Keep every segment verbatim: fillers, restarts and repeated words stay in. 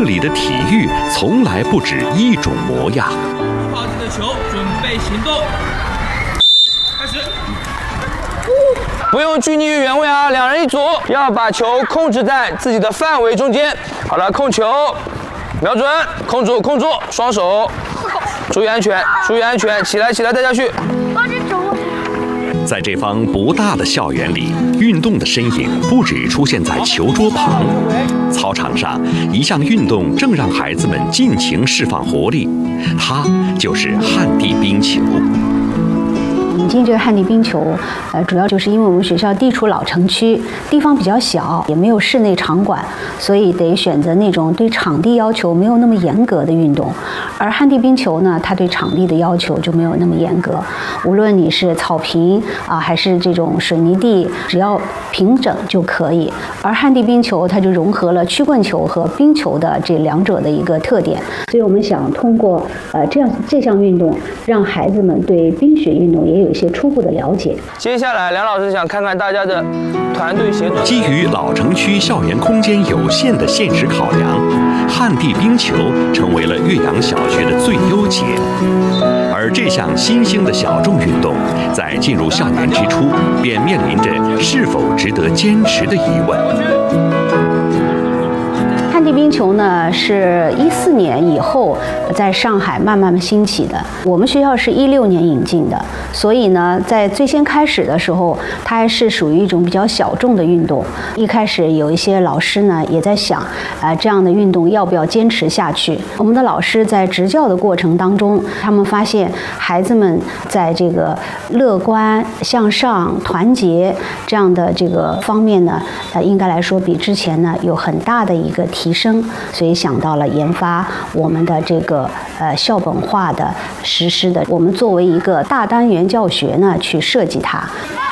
这里的体育从来不止一种模样。 抱着球，准备行动，开始。 不用拘泥于原位啊，两人一组，要把球控制在自己的范围中间。好了，控球，瞄准，控住，控住，双手，注意安全，注意安全，起来，起来，带下去。 在这方不大的校园里，运动的身影不只出现在球桌旁，操场上一项运动正让孩子们尽情释放活力，它就是旱地冰球。 引进这个旱地冰球，呃，主要就是因为我们学校地处老城区，地方比较小，也没有室内场馆，所以得选择那种对场地要求没有那么严格的运动。而旱地冰球呢，它对场地的要求就没有那么严格，无论你是草坪啊，还是这种水泥地，只要平整就可以。而旱地冰球它就融合了曲棍球和冰球的这两者的一个特点，所以我们想通过呃这样这项运动，让孩子们对冰雪运动也有一些初步的了解。 接下来，梁老师想看看大家的团队协作。 基于老城区校园空间有限的现实考量，旱地冰球成为了岳阳小学的最优解。而这项新兴的小众运动，在进入校园之初，便面临着是否值得坚持的疑问。 旱地冰球呢，是一四年以后在上海慢慢兴起的。我们学校是一六年引进的，所以呢，在最先开始的时候，它还是属于一种比较小众的运动。一开始有一些老师呢，也在想，呃，这样的运动要不要坚持下去？我们的老师在执教的过程当中，他们发现孩子们在这个乐观、向上、团结这样的这个方面呢，呃，应该来说比之前呢有很大的一个提升，所以想到了研发我们的这个呃校本化的实施的，我们作为一个大单元教学呢去设计它。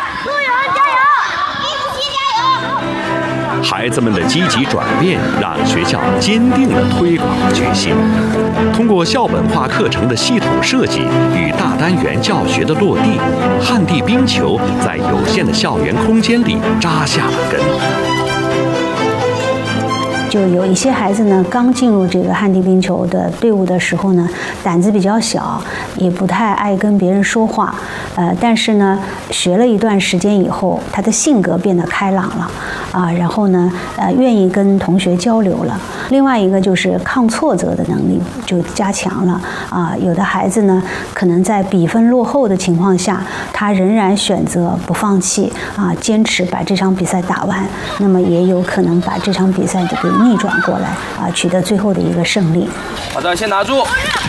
孩子们的积极转变，让学校坚定了推广的决心。通过校本化课程的系统设计与大单元教学的落地，旱地冰球在有限的校园空间里扎下了根。 就有一些孩子呢，刚进入这个旱地冰球的队伍的时候呢，胆子比较小，也不太爱跟别人说话，呃，但是呢，学了一段时间以后，他的性格变得开朗了，啊，然后呢，呃，愿意跟同学交流了。另外一个就是抗挫折的能力就加强了，啊，有的孩子呢，可能在比分落后的情况下，他仍然选择不放弃，啊，坚持把这场比赛打完，那么也有可能把这场比赛给逆转过来，啊，取得最后的一个胜利。 好的，先拿住。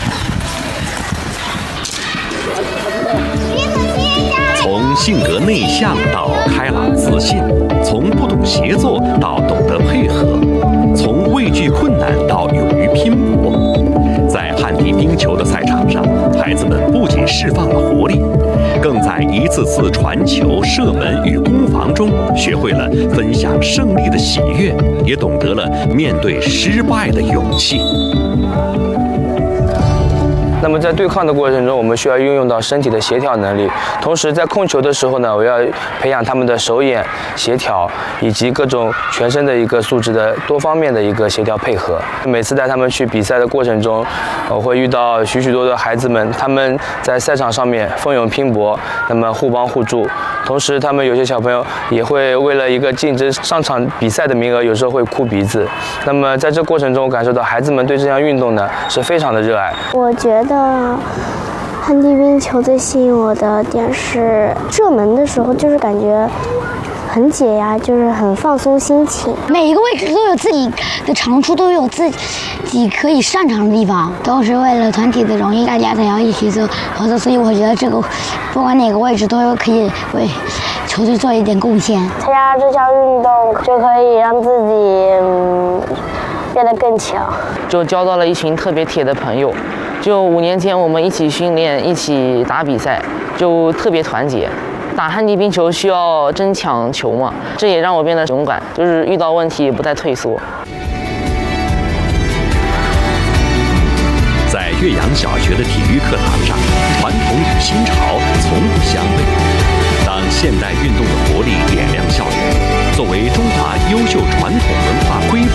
从性格内向到开朗自信，从不懂协作到懂得配合，从畏惧困难到勇于拼搏。在旱地冰球的赛场上，孩子们不仅释放了活力，更在一次次传球、射门与攻防中学会了分享胜利的喜悦，也懂得了面对失败的勇气。 那么在对抗的过程中，我们需要运用到身体的协调能力，同时在控球的时候呢，我要培养他们的手眼协调以及各种全身的一个素质的多方面的一个协调配合。每次带他们去比赛的过程中，我会遇到许许多多的孩子们，他们在赛场上面奋勇拼搏，那么互帮互助。同时，他们有些小朋友也会为了一个竞争上场比赛的名额，有时候会哭鼻子。那么在这过程中，我感受到孩子们对这项运动呢是非常的热爱。 我觉得旱地冰球最吸引我的点是射门的时候，就是感觉很解压，就是很放松心情。 每一个位置都有自己的长处，都有自己可以擅长的地方，都是为了团体的荣誉，大家都要一起做合作。所以我觉得这个不管哪个位置都有可以为球队做一点贡献。 参加这项运动就可以让自己、嗯、变得更强， 就交到了一群特别铁的朋友。就五年前我们一起训练，一起打比赛，就特别团结。打旱地冰球需要争抢球嘛，这也让我变得勇敢，就是遇到问题不再退缩。 在岳阳小学的体育课堂上，传统与新潮从不相悖。当现代运动的活力点亮校园，作为中华优秀传统文化瑰宝